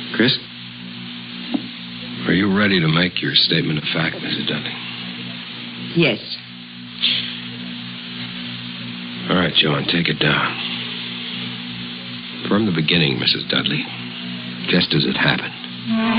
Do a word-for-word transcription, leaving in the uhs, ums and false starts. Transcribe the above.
Chris? Are you ready to make your statement of fact, Missus Dudley? Yes. All right, Joan, take it down. From the beginning, Missus Dudley, just as it happened.